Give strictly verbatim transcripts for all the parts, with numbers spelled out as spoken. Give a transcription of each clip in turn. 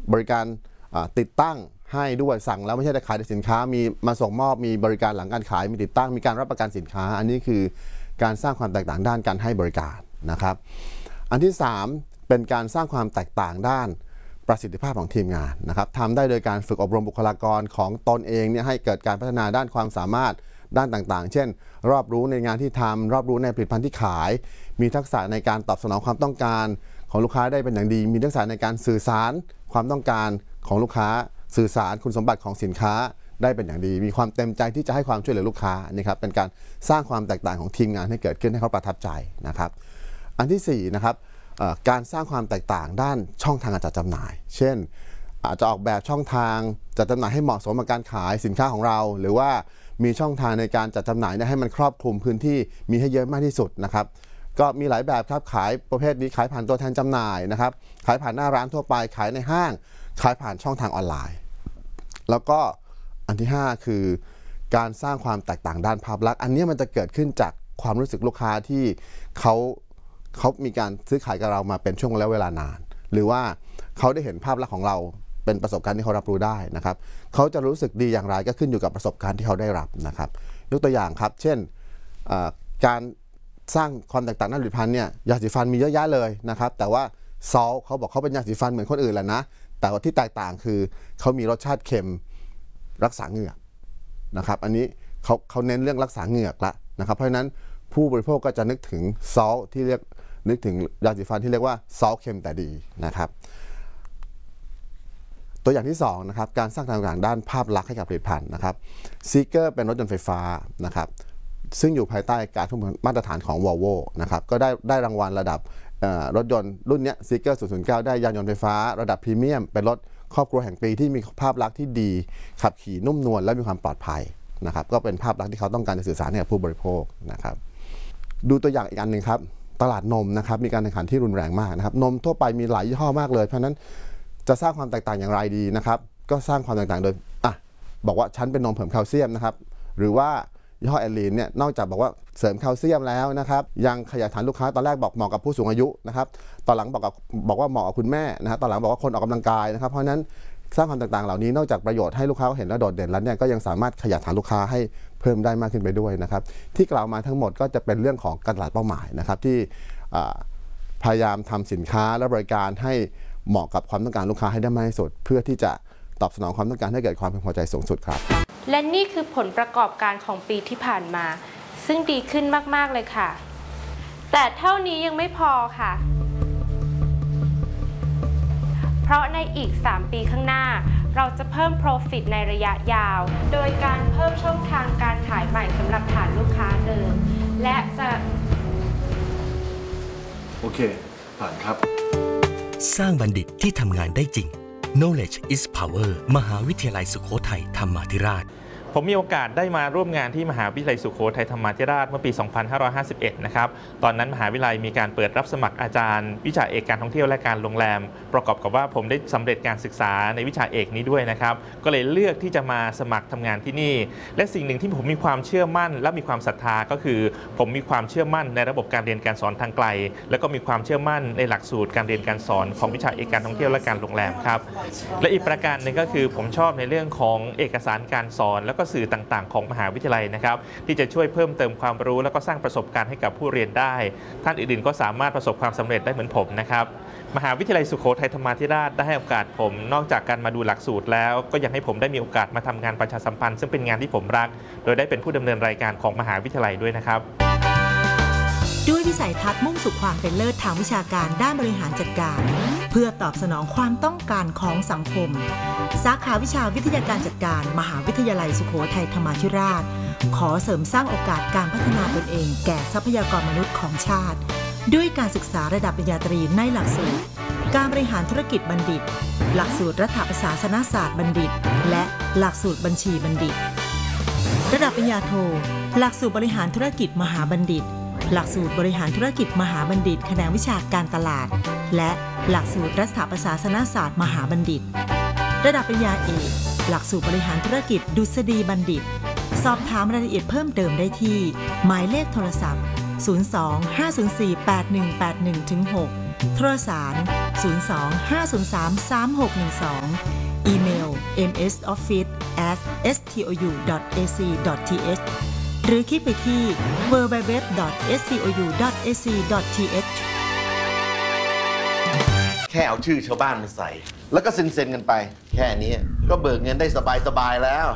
บริการติดตั้งให้ด้วยสั่งแล้วไม่ใช่แต่ขายแต่สินค้ามีมาส่งมอบมีบริการหลังการขายมีติดตั้งมีการรับประกันสินค้าอันนี้คือการสร้างความแตกต่างด้านการให้บริการนะครับอันที่สามเป็นการสร้างความแตกต่างด้านประสิทธิภาพของทีมงานนะครับทำได้โดยการฝึกอบรมบุคลากรของตนเองเนี่ยให้เกิดการพัฒนาด้านความสามารถด้านต่างๆเช่นรอบรู้ในงานที่ทำรอบรู้ในผลิตภัณฑ์ที่ขายมีทักษะในการตอบสนองความต้องการของลูกค้าได้เป็นอย่างดีมีทักษะในการสื่อสารความต้องการของลูกค้าสื่อสารคุณสมบัติของสินค้าได้เป็นอย่างดีมีความเต็มใจที่จะให้ความช่วยเหลือลูกค้านี่ครับเป็นการสร้างความแตกต่างของทีมงานให้เกิดขึ้นให้เขาประทับใจนะครับอันที่สี่นะครับการสร้างความแตกต่างด้านช่องทางการจัดจำหน่ายเช่นอาจจะออกแบบช่องทางจัดจำหน่ายให้เหมาะสมกับการขายสินค้าของเราหรือว่ามีช่องทางในการจัดจำหน่ายให้มันครอบคลุมพื้นที่มีให้เยอะมากที่สุดนะครับก็มีหลายแบบครับขายประเภทนี้ขายผ่านตัวแทนจำหน่ายนะครับขายผ่านหน้าร้านทั่วไปขายในห้างขายผ่านช่องทางออนไลน์แล้วก็อันที่ห้าคือการสร้างความแตกต่างด้านภาพลักษณ์อันนี้มันจะเกิดขึ้นจากความรู้สึกลูกค้าที่เขาเขามีการซื้อขายกับเรามาเป็นช่วงระยะเวลานานหรือว่าเขาได้เห็นภาพลักษณ์ของเราเป็นประสบการณ์ที่เขารับรู้ได้นะครับเขาจะรู้สึกดีอย่างไรก็ขึ้นอยู่กับประสบการณ์ที่เขาได้รับนะครับยกตัวอย่างครับเช่นการสร้างความแตกต่างด้านผลิตภัณฑ์เนี่ยยาสีฟันมีเยอะแยะเลยนะครับแต่ว่าซอลเขาบอกเขาเป็นยาสีฟันเหมือนคนอื่นแหละนะแต่ว่าที่แตกต่างคือเขามีรสชาติเค็มรักษาเหงือกนะครับอันนี้เขาเขาเน้นเรื่องรักษาเหงือกละนะครับเพราะฉะนั้นผู้บริโภคก็จะนึกถึงซอลที่เรียกนึกถึงยาสีฟันที่เรียกว่าซอลเค็มแต่ดีนะครับตัวอย่างที่สองนะครับการสร้างต่างๆด้านภาพลักษณ์ให้กับผลิตภัณฑ์นะครับซีเกอร์เป็นรถยนต์ไฟฟ้านะครับซึ่งอยู่ภายใต้การทุ่มมาตรฐานของ Volvo นะครับก็ได้ได้รางวัลระดับรถยนต์รุ่นนี้ซีเกอร์ศูนย์ศูนย์เก้าได้ยานยนต์ไฟฟ้าระดับพรีเมียมเป็นรถครอบครัวแห่งปีที่มีภาพลักษณ์ที่ดีขับขี่นุ่มนวลและมีความปลอดภัยนะครับก็เป็นภาพลักษณ์ที่เขาต้องการจะสื่อสารให้กับผู้บริโภคนะครับดูตัวอย่างอีกอันหนึ่งครับตลาดนมนะครับมีการแข่งขันที่รุนแรงมากนะครับนมทั่วไปมีหลายยี่ห้อมากเลยเพราะนั้นจะสร้างความแตกต่างอย่างไรดีนะครับก็สร้างความแตกต่างโดยอ่ะบอกว่าฉันเป็นนมเพิ่มแคลเซียมนะครับหรือว่ายี่ห้อแอลลีนเนี่ยนอกจากบอกว่าเสริมแคลเซียมแล้วนะครับยังขยายฐานลูกค้าตอนแรกบอกเหมาะกับผู้สูงอายุนะครับตอนหลังบอกกับบอกว่าเหมาะกับคุณแม่นะครับตอนหลังบอกว่าคนออกกำลังกายนะครับเพราะฉะนั้นสร้างความแตกต่างเหล่านี้นอกจากประโยชน์ให้ลูกค้าเห็นและโดดเด่นแล้วเนี่ยก็ยังสามารถขยายฐานลูกค้าให้เพิ่มได้มากขึ้นไปด้วยนะครับที่กล่าวมาทั้งหมดก็จะเป็นเรื่องของการตลาดเป้าหมายนะครับที่พยายามทำสินค้าและบริการให้เหมาะกับความต้องการลูกค้าให้ได้มากที่สุดเพื่อที่จะตอบสนองความต้องการให้เกิดความพึงพอใจสูงสุดครับและนี่คือผลประกอบการของปีที่ผ่านมาซึ่งดีขึ้นมากๆเลยค่ะแต่เท่านี้ยังไม่พอค่ะเพราะในอีกสามปีข้างหน้าเราจะเพิ่ม Profit ในระยะยาวโดยการเพิ่มช่องทางการขายใหม่สำหรับฐานลูกค้าเดิมและจะโอเคผ่านครับสร้างบัณฑิตที่ทำงานได้จริง Knowledge is Power มหาวิทยาลัยสุโขทัยธรรมาธิราชผมมีโอกาสได้มาร่วมงานที่มหาวิทยาลัยสุโขทัยธรรมาธิราชเมื่อปี สองพันห้าร้อยห้าสิบเอ็ด นะครับตอนนั้นมหาวิทยาลัยมีการเปิดรับสมัครอาจารย์วิชาเอกการท่องเที่ยวและการโรงแรมประกอบกับว่าผมได้สำเร็จการศึกษาในวิชาเอกนี้ด้วยนะครับก็เลยเลือกที่จะมาสมัครทำงานที่นี่และสิ่งหนึ่งที่ผมมีความเชื่อมั่นและมีความศรัทธาก็คือผมมีความเชื่อมั่นในระบบการเรียนการสอนทางไกลแล้วก็มีความเชื่อมั่นในหลักสูตรการเรียนการสอนของวิชาเอกการท่องเที่ยวและการโรงแรมครับและอีกประการหนึ่งก็คือผมชอบในเรื่องของเอกสารการสอนแล้วก็สื่อต่างๆของมหาวิทยาลัยนะครับที่จะช่วยเพิ่มเติมความรู้แล้วก็สร้างประสบการณ์ให้กับผู้เรียนได้ท่านอื่นๆก็สามารถประสบความสำเร็จได้เหมือนผมนะครับมหาวิทยาลัยสุโขทัยธรรมาธิราชได้ให้โอกาสผมนอกจากการมาดูหลักสูตรแล้วก็ยังให้ผมได้มีโอกาสมาทำงานประชาสัมพันธ์ซึ่งเป็นงานที่ผมรักโดยได้เป็นผู้ดำเนินรายการของมหาวิทยาลัยด้วยนะครับด้วยวิสัยทัศน์มุ่งสู่ความเป็นเลิศทางวิชาการด้านบริหารจัดการเพื่อตอบสนองความต้องการของสังคมสาขาวิชาวิทยาการจัดการมหาวิทยาลัยสุโขทัยธรรมาธิราชขอเสริมสร้างโอกาสการพัฒนาตนเองแก่ทรัพยากรมนุษย์ของชาติด้วยการศึกษาระดับปริญญาตรีในหลักสูตรการบริหารธุรกิจบัณฑิตหลักสูตรรัฐประศาสนศาสตร์บัณฑิตและหลักสูตรบัญชีบัณฑิตระดับปริญญาโทหลักสูตรบริหารธุรกิจมหาบัณฑิตหลักสูตรบริหารธุรกิจมหาบัณฑิตแขนงวิชาการตลาดและหลักสูตรรัฐประศาสนศาสตร์มหาบัณฑิตระดับปริญญาเอกหลักสูตรบริหารธุรกิจดุษฎีบัณฑิตสอบถามรายละเอียดเพิ่มเติมได้ที่หมายเลขโทรศัพท์ศูนย์ สอง ห้า ศูนย์ สี่ แปด หนึ่ง แปด หนึ่ง หกโทรสาร ศูนย์ สอง ห้า ศูนย์ สาม สาม หก หนึ่ง สอง อีเมล เอ็ม เอส ออฟฟิศ แอท เอส ที โอ ยู ดอท เอ ซี ดอท ที เอช หรือคลิกไปที่ ดับเบิลยู ดับเบิลยู ดับเบิลยู ดอท เอส ที โอ ยู ดอท เอ ซี ดอท ที เอชแค่เอาชื่อชาวบ้านมาใส่ แล้วก็เซ็นๆกันไป แค่นี้ก็เบิกเงินได้สบายๆแล้ว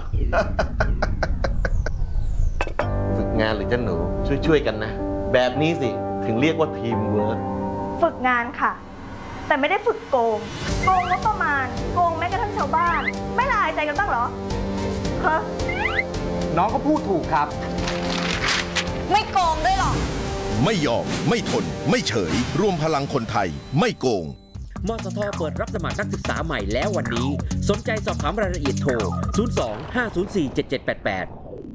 ฝึกงานหรือจ้าหนูช่วยๆกันนะ แบบนี้สิถึงเรียกว่าทีมเวิร์คฝึกงานค่ะ แต่ไม่ได้ฝึกโกง โกงงบประมาณ โกงแม้กระทั่งชาวบ้าน ไม่ละอายใจกันบ้างเหรอฮะน้องก็พูดถูกครับไม่โกงด้วยหรอไม่ยอมไม่ทนไม่เฉยรวมพลังคนไทยไม่โกงมสท.เปิดรับสมัครนักศึกษาใหม่แล้ววันนี้สนใจสอบถามรายละเอียดโทร ศูนย์ สอง ห้า ศูนย์ สี่ เจ็ด เจ็ด แปด แปด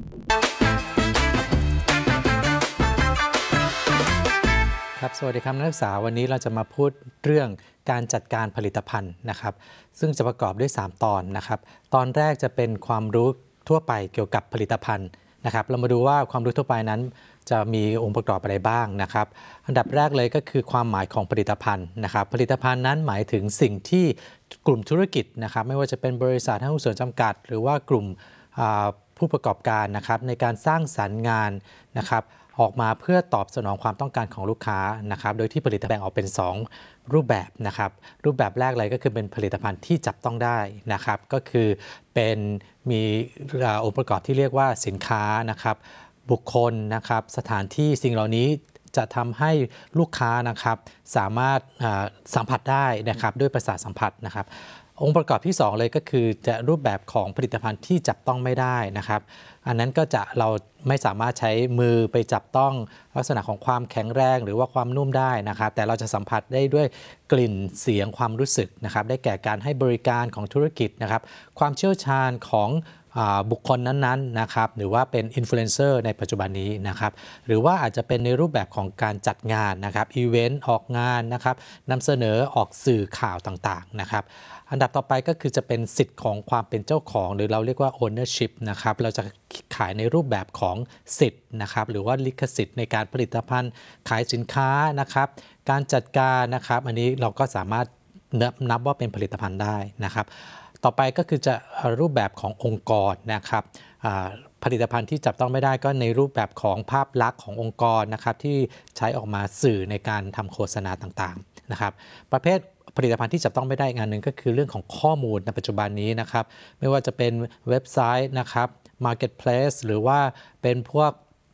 ครับสวัสดีครับนักศึกษาวันนี้เราจะมาพูดเรื่องการจัดการผลิตภัณฑ์นะครับซึ่งจะประกอบด้วยสามตอนนะครับตอนแรกจะเป็นความรู้ทั่วไปเกี่ยวกับผลิตภัณฑ์นะครับเรามาดูว่าความรู้ทั่วไปนั้นจะมีองค์ประกอบอะไรบ้างนะครับอันดับแรกเลยก็คือความหมายของผลิตภัณฑ์นะครับผลิตภัณฑ์นั้นหมายถึงสิ่งที่กลุ่มธุรกิจนะครับไม่ว่าจะเป็นบริษัทห้างหุ้นส่วนจำกัดหรือว่ากลุ่มผู้ประกอบการนะครับในการสร้างสรรค์งานนะครับออกมาเพื่อตอบสนองความต้องการของลูกค้านะครับโดยที่ผลิตภัณฑ์แบ่งออกเป็นสองรูปแบบนะครับรูปแบบแรกเลยก็คือเป็นผลิตภัณฑ์ที่จับต้องได้นะครับก็คือเป็นมีองค์ประกอบที่เรียกว่าสินค้านะครับบุคคลนะครับสถานที่สิ่งเหล่านี้จะทำให้ลูกค้านะครับสามารถสัมผัสได้นะครับด้วยประสาทสัมผัสนะครับองค์ประกอบที่สองเลยก็คือจะรูปแบบของผลิตภัณฑ์ที่จับต้องไม่ได้นะครับอันนั้นก็จะเราไม่สามารถใช้มือไปจับต้องลักษณะของความแข็งแรงหรือว่าความนุ่มได้นะครับแต่เราจะสัมผัสได้ด้วยกลิ่นเสียงความรู้สึกนะครับได้แก่การให้บริการของธุรกิจนะครับความเชี่ยวชาญของบุคคลนั้นๆนะครับหรือว่าเป็นอินฟลูเอนเซอร์ในปัจจุบันนี้นะครับหรือว่าอาจจะเป็นในรูปแบบของการจัดงานนะครับอีเวนต์ออกงานนะครับนำเสนอออกสื่อข่าวต่างๆนะครับอันดับต่อไปก็คือจะเป็นสิทธิ์ของความเป็นเจ้าของหรือเราเรียกว่า ownership นะครับเราจะขายในรูปแบบของสิทธิ์นะครับหรือว่าลิขสิทธิ์ในการผลิตภัณฑ์ขายสินค้านะครับการจัดการนะครับอันนี้เราก็สามารถนับว่าเป็นผลิตภัณฑ์ได้นะครับต่อไปก็คือจะรูปแบบขององค์กรนะครับผลิตภัณฑ์ที่จับต้องไม่ได้ก็ในรูปแบบของภาพลักษณ์ขององค์กรนะครับที่ใช้ออกมาสื่อในการทำโฆษณาต่างๆนะครับประเภทผลิตภัณฑ์ที่จับต้องไม่ได้อีกอันหนึ่งก็คือเรื่องของข้อมูลในปัจจุบันนี้นะครับไม่ว่าจะเป็นเว็บไซต์นะครับ Marketplace หรือว่าเป็นพวก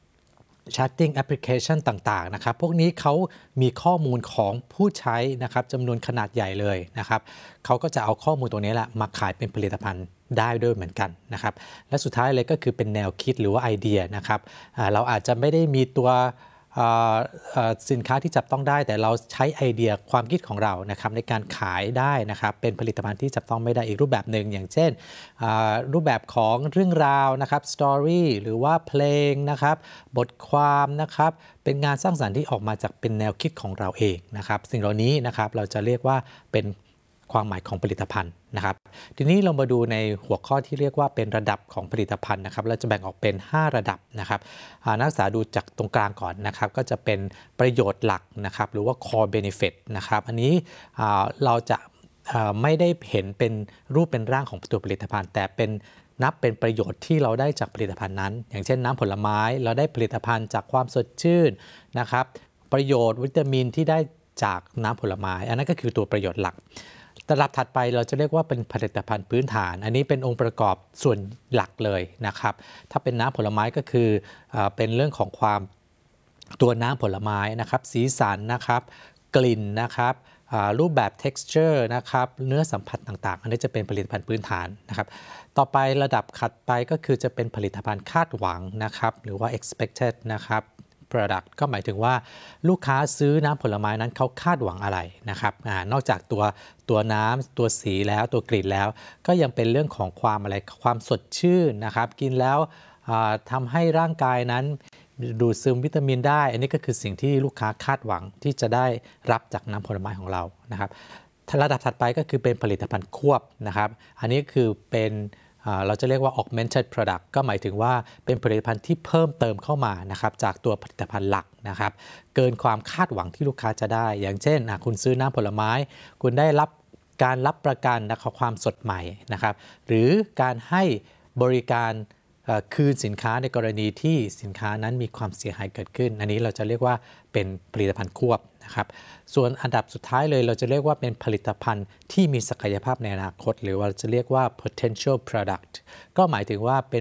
Chatting Application ต่างๆนะครับพวกนี้เขามีข้อมูลของผู้ใช้นะครับจำนวนขนาดใหญ่เลยนะครับเขาก็จะเอาข้อมูลตรงนี้แหละมาขายเป็นผลิตภัณฑ์ได้ด้วยเหมือนกันนะครับและสุดท้ายเลยก็คือเป็นแนวคิดหรือว่าไอเดียนะครับเราอาจจะไม่ได้มีตัวสินค้าที่จับต้องได้แต่เราใช้ไอเดียความคิดของเรานะครับในการขายได้นะครับเป็นผลิตภัณฑ์ที่จับต้องไม่ได้อีกรูปแบบหนึ่งอย่างเช่นรูปแบบของเรื่องราวนะครับสตอรี่หรือว่าเพลงนะครับบทความนะครับเป็นงานสร้างสรรค์ที่ออกมาจากเป็นแนวคิดของเราเองนะครับสิ่งเหล่านี้นะครับเราจะเรียกว่าเป็นความหมายของผลิตภัณฑ์นะครับทีนี้เรามาดูในหัวข้อที่เรียกว่าเป็นระดับของผลิตภัณฑ์นะครับเราจะแบ่งออกเป็นห้าระดับนะครับนักศึกษาดูจากตรงกลางก่อนนะครับก็จะเป็นประโยชน์หลักนะครับหรือว่า core benefit นะครับอันนี้เราจะไม่ได้เห็นเป็นรูปเป็นร่างของตัวผลิตภัณฑ์แต่เป็นนับเป็นประโยชน์ที่เราได้จากผลิตภัณฑ์นั้นอย่างเช่นน้ำผลไม้เราได้ผลิตภัณฑ์จากความสดชื่นนะครับประโยชน์วิตามินที่ได้จากน้ำผลไม้อันนั้นก็คือตัวประโยชน์หลักระดับถัดไปเราจะเรียกว่าเป็นผลิตภัณฑ์พื้นฐานอันนี้เป็นองค์ประกอบส่วนหลักเลยนะครับถ้าเป็นน้ำผลไม้ก็คือเอ่อเป็นเรื่องของความตัวน้ำผลไม้นะครับสีสันนะครับกลิ่นนะครับรูปแบบ texture นะครับเนื้อสัมผัสต่างๆอันนี้จะเป็นผลิตภัณฑ์พื้นฐานนะครับต่อไประดับถัดไปก็คือจะเป็นผลิตภัณฑ์คาดหวังนะครับหรือว่า expected นะครับproduct ก็หมายถึงว่าลูกค้าซื้อน้ำผลไม้นั้นเขาคาดหวังอะไรนะครับอ่านอกจากตัวตัวน้ำตัวสีแล้วตัวกลิ่นแล้วก็ยังเป็นเรื่องของความอะไรความสดชื่นนะครับกินแล้วทำให้ร่างกายนั้นดูดซึมวิตามินได้อันนี้ก็คือสิ่งที่ลูกค้าคาดหวังที่จะได้รับจากน้ำผลไม้ของเรานะครับระดับถัดไปก็คือเป็นผลิตภัณฑ์ควบนะครับอันนี้คือเป็นเราจะเรียกว่า augmented product ก็หมายถึงว่าเป็นผลิตภัณฑ์ที่เพิ่มเติมเข้ามานะครับจากตัวผลิตภัณฑ์หลักนะครับเกินความคาดหวังที่ลูกค้าจะได้อย่างเช่นคุณซื้อน้ำผลไม้คุณได้รับการรับประกันนะครับความสดใหม่นะครับหรือการให้บริการคืนสินค้าในกรณีที่สินค้านั้นมีความเสียหายเกิดขึ้นอันนี้เราจะเรียกว่าเป็นผลิตภัณฑ์ควบนะครับส่วนอันดับสุดท้ายเลยเราจะเรียกว่าเป็นผลิตภัณฑ์ที่มีศักยภาพในอนาคตหรือว่าจะเรียกว่า potential product ก็หมายถึงว่าเป็น